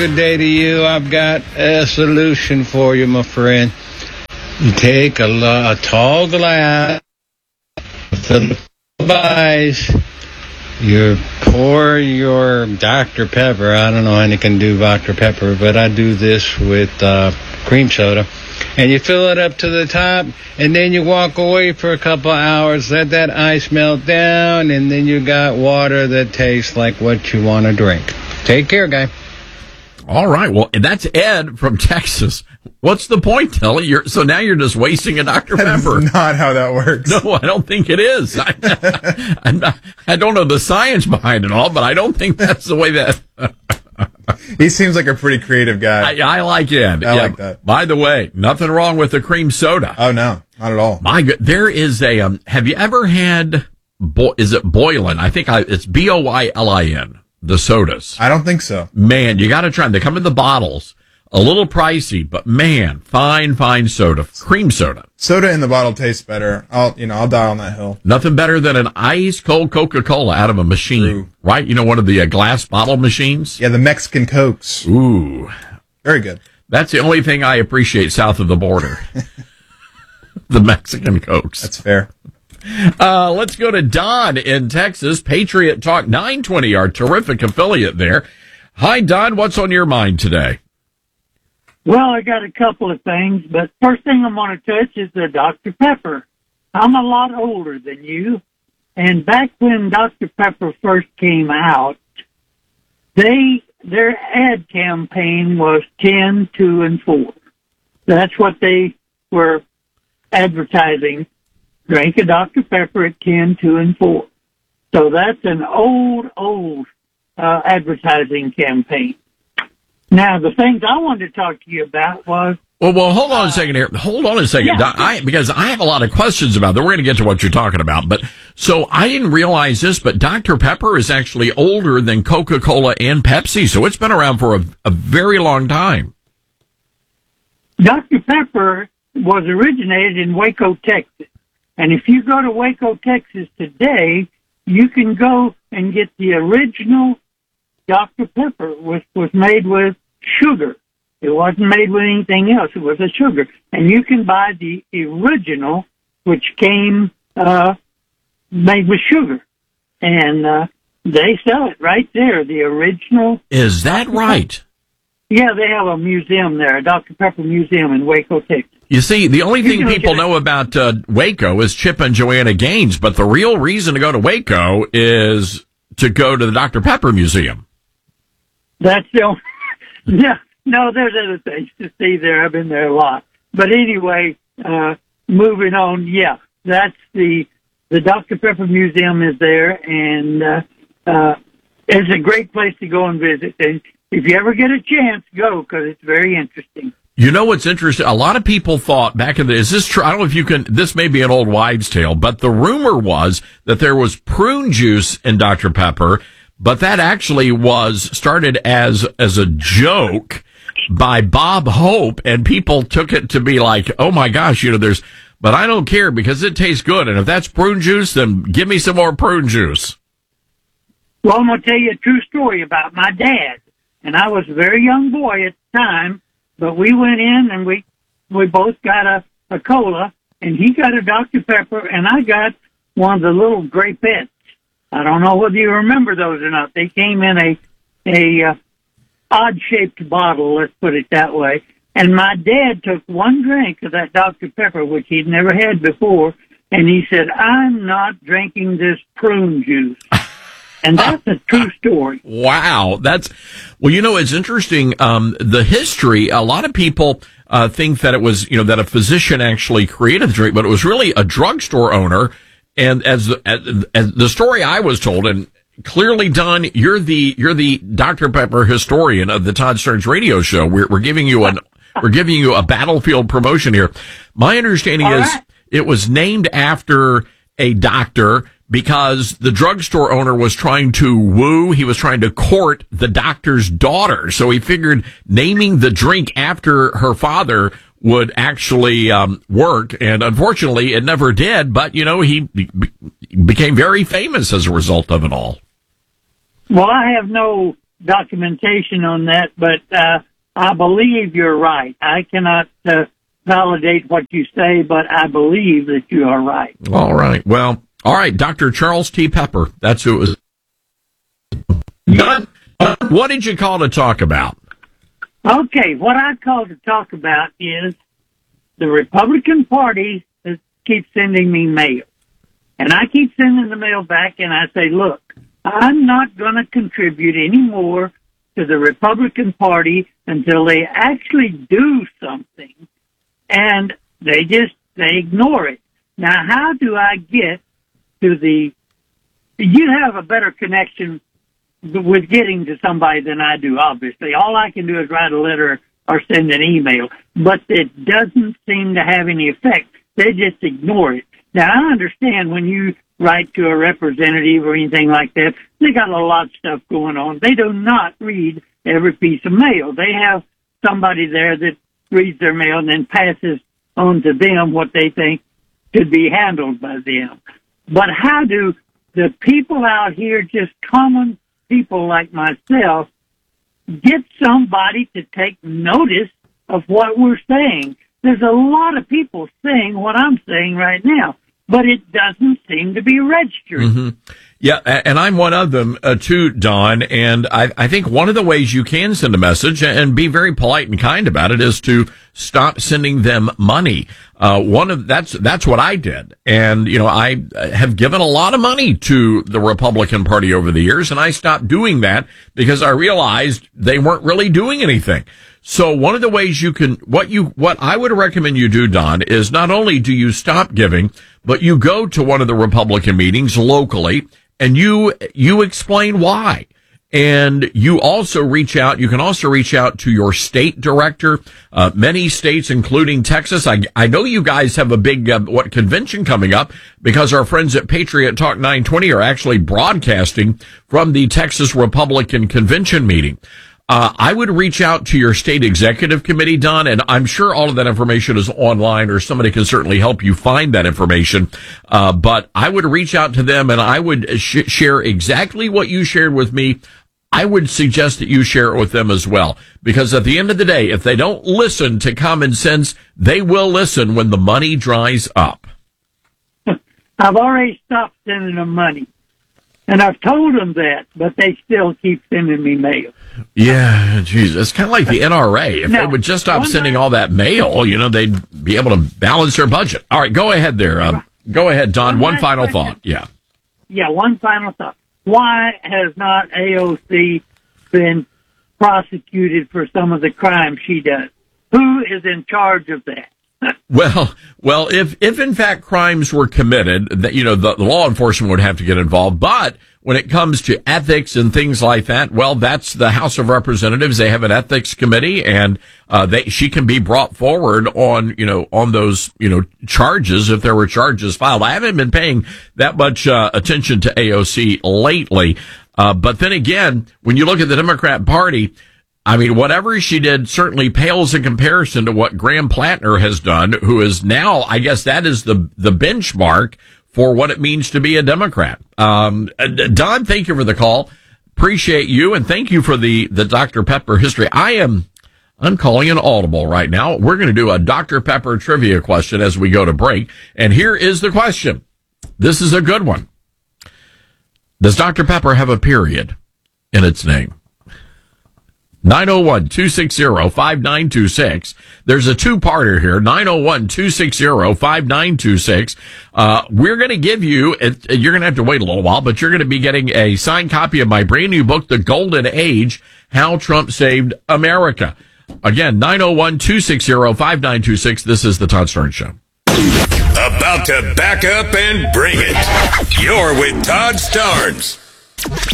Good day to you. I've got a solution for you, my friend. You take a tall glass, fill it with ice, you pour your Dr. Pepper. I don't know how you can do Dr. Pepper, but I do this with cream soda. And you fill it up to the top, and then you walk away for a couple hours, let that ice melt down, and then you got water that tastes like what you want to drink. Take care, guy. All right. Well, that's Ed from Texas. What's the point, Telly? So now you're just wasting a Dr. Pepper. That's not how that works. No, I don't think it is. I don't know the science behind it all, but I don't think that's the way that... He seems like a pretty creative guy. I like Ed. I like that. By the way, nothing wrong with the cream soda. Oh, no. Not at all. My God. There is a... have you ever had... is it Boylan? I think it's Boylin. The sodas. I don't think so. Man, you got to try them. They come in the bottles. A little pricey, but man, fine soda. Cream soda. Soda in the bottle tastes better. I'll die on that hill. Nothing better than an ice cold Coca-Cola out of a machine. True. Right? You know, one of the glass bottle machines? Yeah, the Mexican Cokes. Ooh. Very good. That's the only thing I appreciate south of the border. The Mexican Cokes. That's fair. Let's go to Don in Texas. Patriot Talk 920, our terrific affiliate there. Hi, Don. What's on your mind today? Well, I got a couple of things, but first thing I'm going to touch is the Dr. Pepper. I'm a lot older than you, and back when Dr. Pepper first came out, their ad campaign was 10, 2, and 4. That's what they were advertising. Drink a Dr. Pepper at 10, 2, and 4. So that's an old advertising campaign. Now, the things I wanted to talk to you about was... Well, hold on a second here. Hold on a second. Yeah. Because I have a lot of questions about that. We're going to get to what you're talking about. But so I didn't realize this, but Dr. Pepper is actually older than Coca-Cola and Pepsi. So it's been around for a very long time. Dr. Pepper was originated in Waco, Texas. And if you go to Waco, Texas today, you can go and get the original Dr. Pepper, which was made with sugar. It wasn't made with anything else. It was a sugar. And you can buy the original, which came made with sugar. And they sell it right there, the original. Is that right? Yeah, they have a museum there, a Dr. Pepper museum in Waco, Texas. You see, the only thing people know about Waco is Chip and Joanna Gaines, but the real reason to go to Waco is to go to the Dr. Pepper Museum. That's the only... Yeah, no, there's other things to see there. I've been there a lot. But anyway, moving on, yeah, that's the Dr. Pepper Museum is there, and it's a great place to go and visit. And if you ever get a chance, go, because it's very interesting. You know what's interesting? A lot of people thought back in the, is this true? I don't know if you can, this may be an old wives' tale, but the rumor was that there was prune juice in Dr. Pepper, but that actually was started as a joke by Bob Hope, and people took it to be like, oh my gosh, but I don't care because it tastes good, and if that's prune juice, then give me some more prune juice. Well, I'm going to tell you a true story about my dad, and I was a very young boy at the time. But we went in and we both got a cola, and he got a Dr. Pepper, and I got one of the little grapettes. I don't know whether you remember those or not. They came in a odd-shaped bottle, let's put it that way. And my dad took one drink of that Dr. Pepper, which he'd never had before, and he said, I'm not drinking this prune juice. And that's a true story. Wow. Well, it's interesting. The history, a lot of people think that it was, that a physician actually created the drink, but it was really a drugstore owner. And as the story I was told, and clearly, Don, you're the Dr. Pepper historian of the Todd Stearns Radio Show. We're giving you a battlefield promotion here. My understanding is it was named after a doctor, because the drugstore owner was trying to he was trying to court the doctor's daughter. So he figured naming the drink after her father would actually work. And unfortunately, it never did. But, he became very famous as a result of it all. Well, I have no documentation on that, but I believe you're right. I cannot validate what you say, but I believe that you are right. All right. Well, all right, Dr. Charles T. Pepper. That's who it was. What did you call to talk about? Okay, what I call to talk about is the Republican Party keeps sending me mail. And I keep sending the mail back, and I say, look, I'm not going to contribute any more to the Republican Party until they actually do something. And they ignore it. Now, how do I get to you have a better connection with getting to somebody than I do, obviously. All I can do is write a letter or send an email, but it doesn't seem to have any effect. They just ignore it. Now, I understand when you write to a representative or anything like that, they got a lot of stuff going on. They do not read every piece of mail. They have somebody there that reads their mail and then passes on to them what they think should be handled by them. But how do the people out here, just common people like myself, get somebody to take notice of what we're saying? There's a lot of people saying what I'm saying right now, but it doesn't seem to be registered. Mm-hmm. Yeah, and I'm one of them too, Don. And I think one of the ways you can send a message and be very polite and kind about it is to stop sending them money. That's what I did. And, I have given a lot of money to the Republican Party over the years, and I stopped doing that because I realized they weren't really doing anything. So one of the ways you can, what I would recommend you do, Don, is not only do you stop giving, but you go to one of the Republican meetings locally and you explain why. And you can also reach out to your state director. Many states, including Texas. I know you guys have a big, convention coming up because our friends at Patriot Talk 920 are actually broadcasting from the Texas Republican Convention meeting. I would reach out to your state executive committee, Don, and I'm sure all of that information is online, or somebody can certainly help you find that information. But I would reach out to them, and I would share exactly what you shared with me. I would suggest that you share it with them as well, because at the end of the day, if they don't listen to common sense, they will listen when the money dries up. I've already stopped sending them money. And I've told them that, but they still keep sending me mail. Yeah, geez, it's kind of like the NRA. If they would just stop sending all that mail, they'd be able to balance their budget. All right, go ahead there. Go ahead, Don. One final thought. Yeah. Yeah, one final thought. Why has not AOC been prosecuted for some of the crimes she does? Who is in charge of that? Well, if in fact crimes were committed, that the law enforcement would have to get involved. But when it comes to ethics and things like that, well, that's the House of Representatives. They have an ethics committee, and she can be brought forward on those charges if there were charges filed. I haven't been paying that much attention to AOC lately, but then again, when you look at the Democrat Party, I mean, whatever she did certainly pales in comparison to what Graham Plattner has done, who is now, I guess that is the benchmark for what it means to be a Democrat. Don, thank you for the call. Appreciate you, and thank you for the Dr. Pepper history. I'm calling an audible right now. We're going to do a Dr. Pepper trivia question as we go to break. And here is the question. This is a good one. Does Dr. Pepper have a period in its name? 901-260-5926. There's a two-parter here. 901-260-5926. We're going to give you, you're going to have to wait a little while, but you're going to be getting a signed copy of my brand new book, The Golden Age, How Trump Saved America. Again, 901-260-5926. This is the Todd Starnes Show. About to back up and bring it. You're with Todd Starnes.